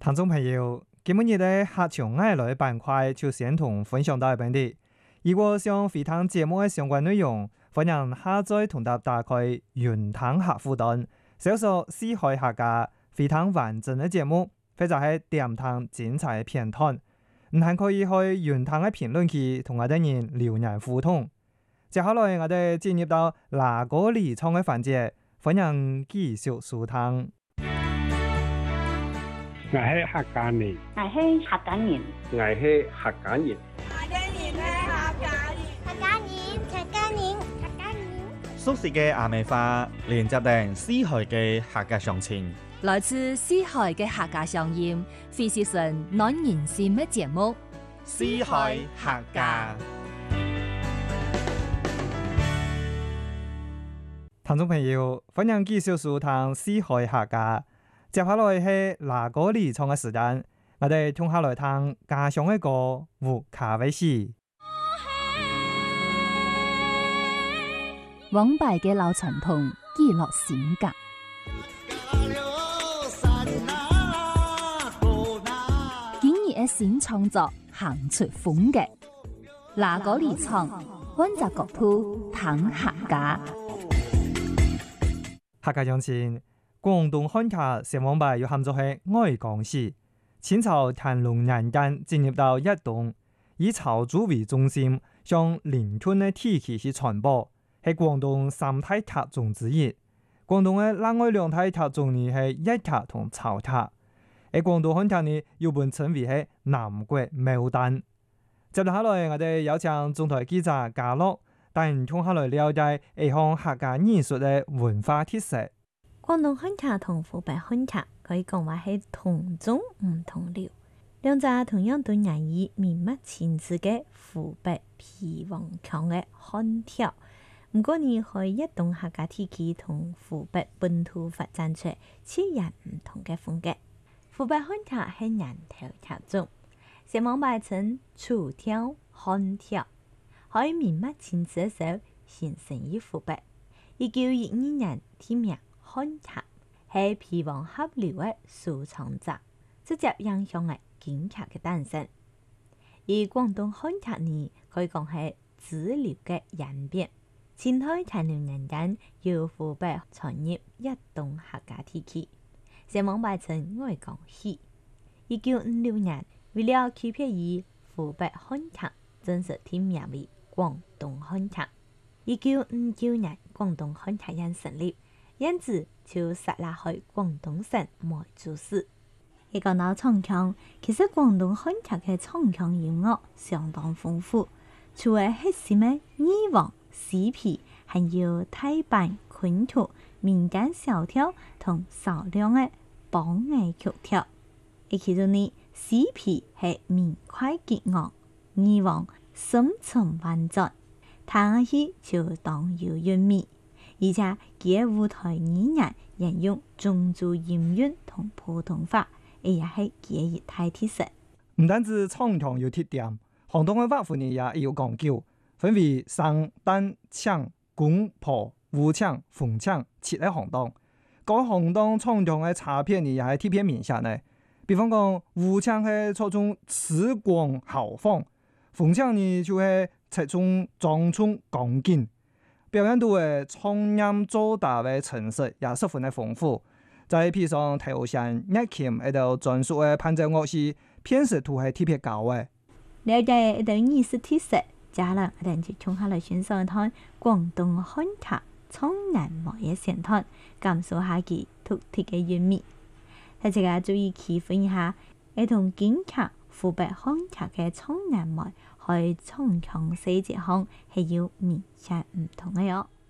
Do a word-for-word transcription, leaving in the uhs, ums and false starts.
聽眾朋友，今日嘅客場愛來板塊就先同分享到一邊啲。如果想回聽節目嘅相關內容，歡迎下載同搭打開雲聽客戶端，搜索四海客家，回聽完整嘅節目，或者係點聽精彩嘅片段。唔係可以去雲聽嘅評論區同我哋人留言互動。接下來我哋進入到哪個離創嘅環節，歡迎繼續收聽。 我係客家人， 我係客家人， 我係客家人， 客家人係客家人， 客家人，客家人，客家人。 熟悉嘅阿美花，連接定四海嘅客家鄉情， 來自四海嘅客家鄉音，非是純暖人心嘅節目。 四海客家。 聽眾朋友，歡迎繼續收聽四海客家。接下來係哪個離創嘅時間，我哋聽下來聽家鄉嘅歌《烏卡威斯》。 往敗嘅老傳統記錄性格，今日嘅新創作行出風格，哪個離創溫習國土談客家。 客家鄉親。廣東漢卡寫往敗要喊做係愛港史，清朝乾隆年間進入到一棟，以潮州為中心，向鄰村嘅地區去傳播，係廣東三大卡中之一。廣東嘅另外兩大卡中呢係一卡同潮卡，喺廣東漢卡呢又被稱為係南國牡丹。接下來我哋有請中台記者嘉樂帶人同下來了解一項客家藝術嘅文化特色。 廣東漢卡同湖北漢卡可以講話係同宗唔同流，兩者同樣都難以面目前次嘅湖北皮黃腔嘅漢調，唔過你可以一動客家地區同湖北本土發展出截然唔同嘅風格。湖北漢卡係人頭調種，寫往敗稱楚調漢調，可以面目前次嘅時候形成於湖北，一九一二年天命。漢卡係皮黃合流嘅收藏者，直接影響嘅京劇嘅誕生。而廣東漢卡呢，可以講係支流嘅演變。清代乾隆年間，由湖北傳入一棟客家地區，寫往敗稱愛港戲。一九五六年，為了區別於湖北漢卡，正式添名為廣東漢卡。一九五九年，廣東漢卡院成立。因此就設立去廣東省梅州市。一講到唱腔，其實廣東漢卡嘅唱腔音樂相當豐富，除咗核心嘅二黃、四皮，還有大板、昆曲、民間小調同少量嘅梆藝曲調。而其中呢，四皮係明快激昂，二黃深沉婉轉，彈起就當有韻味。而且佢舞台語言引用宗族音韻同普通話，亦係佢一大特色。 唔單止唱腔有特點，行當嘅畫法呢也有講究，分為生、旦、搶、公、婆、武搶、鳳搶七個行當。各行當唱腔嘅差別呢也係特別明顯嘅。比方講，武搶係着重詞廣豪放，鳳搶呢就係側重莊重剛勁。表現到嘅唱音做打嘅程式也十分嘅豐富，在譬如上頭弦、樂琴喺度專屬嘅伴奏樂器，辨識度係特別高嘅。 了解一道藝術特色，加啦我哋就從下來欣賞一趟廣東漢卡唱南模嘅線段，感受下其獨特嘅韻味。大家注意區分一下，係同京劇、湖北漢卡嘅唱南模，喺唱腔細節上係有明顯唔同嘅喲。